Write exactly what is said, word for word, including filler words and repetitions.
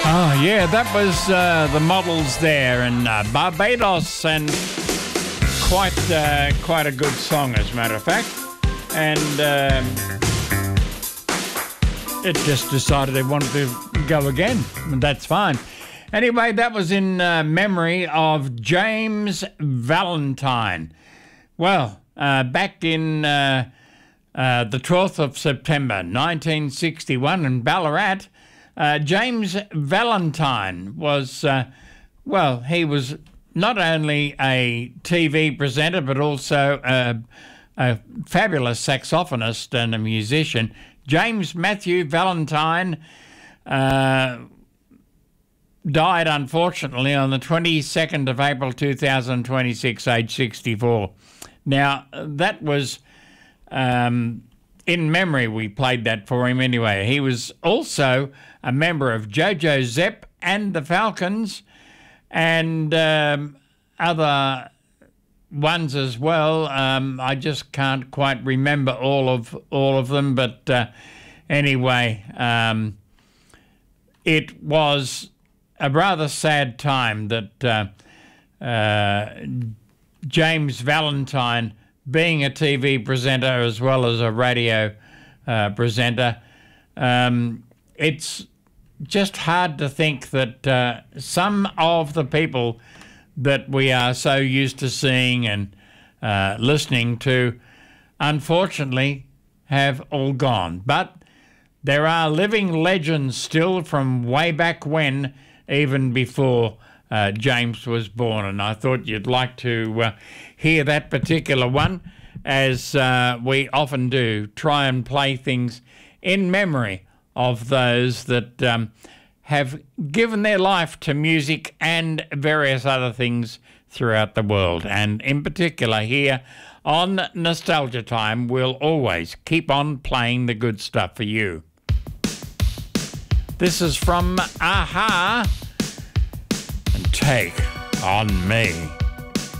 Oh, yeah, that was uh, the Models there in uh, Barbados, and quite uh, quite a good song, as a matter of fact. And um, it just decided they wanted to go again, and that's fine. Anyway, that was in uh, memory of James Valentine. Well, uh, back in uh, uh, the twelfth of September nineteen sixty-one in Ballarat, Uh, James Valentine was, uh, well, he was not only a T V presenter but also a, a fabulous saxophonist and a musician. James Matthew Valentine uh, died, unfortunately, on the twenty-second of April two thousand twenty-six, aged sixty-four. Now, that was... Um, in memory, we played that for him anyway. He was also a member of Jojo Zepp and the Falcons, and um, other ones as well. Um, I just can't quite remember all of all of them, but uh, anyway, um, it was a rather sad time that uh, uh, James Valentine, being a T V presenter as well as a radio uh, presenter, um, it's just hard to think that uh, some of the people that we are so used to seeing and uh, listening to, unfortunately, have all gone. But there are living legends still from way back when, even before Uh, James was born, and I thought you'd like to uh, hear that particular one, as uh, we often do, try and play things in memory of those that um, have given their life to music and various other things throughout the world. And in particular here on Nostalgia Time, we'll always keep on playing the good stuff for you. This is from A-ha, Take on Me.